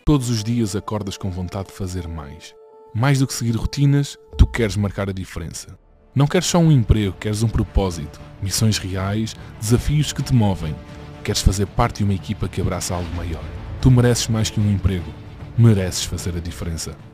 Todos os dias acordas com vontade de fazer mais. Mais do que seguir rotinas, tu queres marcar a diferença. Não queres só um emprego, queres um propósito, missões reais, desafios que te movem. Queres fazer parte de uma equipa que abraça algo maior. Tu mereces mais que um emprego. Mereces fazer a diferença.